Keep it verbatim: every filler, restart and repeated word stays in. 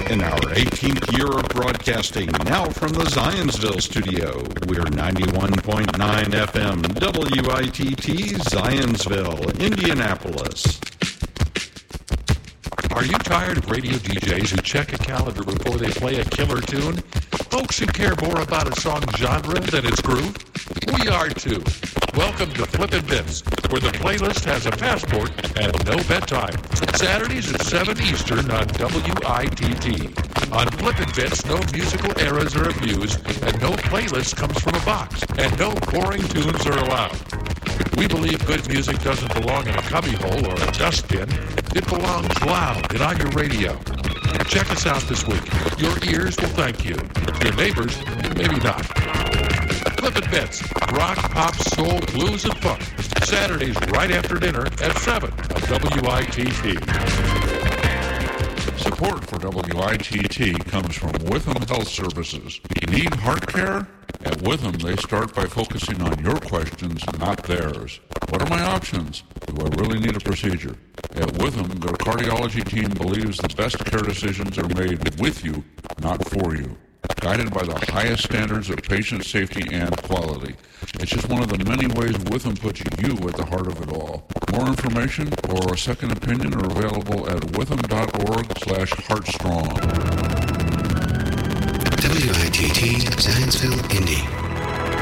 In our eighteenth year of broadcasting, now from the Zionsville studio, we're ninety-one point nine F M W I T T Zionsville, Indianapolis. Are you tired of radio D Js who check a calendar before they play a killer tune? Folks who care more about a song's genre than its groove? We are too. Welcome to Flippin' Bits, where the playlist has a passport and no bedtime. Saturdays at seven Eastern on W I T T. On Flippin' Bits, no musical eras are abused, and no playlist comes from a box, and no boring tunes are allowed. We believe good music doesn't belong in a cubbyhole or a dustbin. It belongs loud and on your radio. Check us out this week. Your ears will thank you. Your neighbors, maybe not. Flippin' Bits, rock, pop, soul, blues, and funk. Saturdays right after dinner at seven on W I T T. Support for W I T T comes from Witham Health Services. Need heart care? At Witham, they start by focusing on your questions, not theirs. What are my options? Do I really need a procedure? At Witham, their cardiology team believes the best care decisions are made with you, not for you. Guided by the highest standards of patient safety and quality. It's just one of the many ways Witham puts you at the heart of it all. More information or a second opinion are available at witham.org slash heartstrong. W I T T Zionsville, Indy.